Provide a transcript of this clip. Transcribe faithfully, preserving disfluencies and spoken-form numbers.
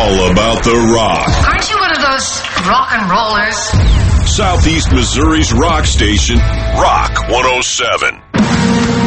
all about the rock. Aren't you one of those rock and rollers? Southeast Missouri's rock station, Rock one oh seven.